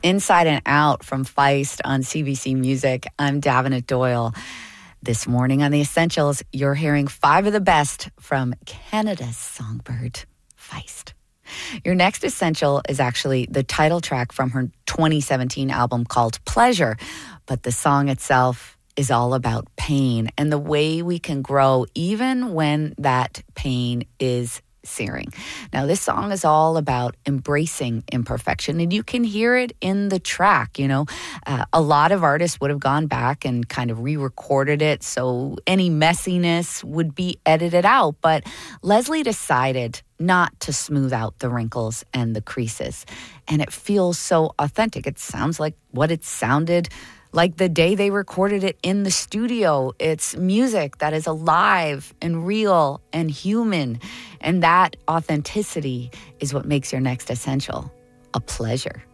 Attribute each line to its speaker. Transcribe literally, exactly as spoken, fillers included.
Speaker 1: Inside and Out from Feist on C B C Music. I'm Davenant Doyle. This morning on The Essentials, you're hearing five of the best from Canada's songbird, Feist. Your next essential is actually the title track from her twenty seventeen album called Pleasure, but the song itself is all about pain and the way we can grow even when that pain is searing. Now, this song is all about embracing imperfection, and you can hear it in the track. You know, uh, a lot of artists would have gone back and kind of re-recorded it, so any messiness would be edited out. But Leslie decided not to smooth out the wrinkles and the creases, and it feels so authentic. It sounds like what it sounded like the day they recorded it in the studio. It's music that is alive and real and human. And that authenticity is what makes your next essential a pleasure.